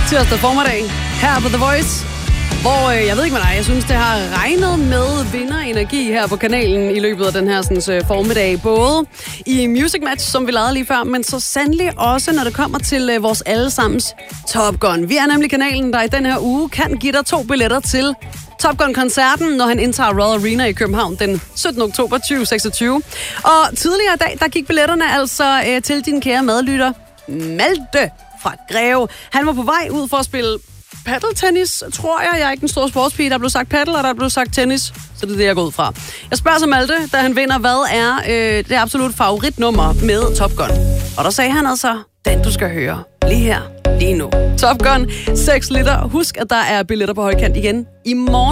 Tirsdag formiddag her på The Voice, hvor jeg ved ikke med dig, jeg synes, det har regnet med vinderenergi her på kanalen i løbet af den her formiddag. Både i Music Match, som vi lavede lige før, men så sandelig også, når det kommer til vores allesammens Top Gun. Vi er nemlig kanalen, der i den her uge kan give dig 2 billetter til Top Gun-koncerten, når han indtager Royal Arena i København den 17. oktober 2026. Og tidligere i dag, der gik billetterne altså til din kære medlytter Malte fra Greve. Han var på vej ud for at spille paddeltennis, tror jeg. Jeg er ikke den store sportspige. Der blev sagt paddel, og der blev sagt tennis. Så det er det, jeg går ud fra. Jeg spørger så Malte, da han vinder, hvad er det absolut favoritnummer med Top Gun? Og der sagde han altså, den du skal høre lige her, lige nu. Top Gun, 6 liter. Husk, at der er billetter på højkant igen i morgen.